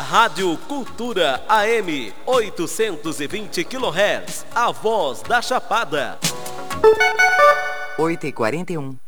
Rádio Cultura AM 820 kHz, a voz da Chapada. 8h41.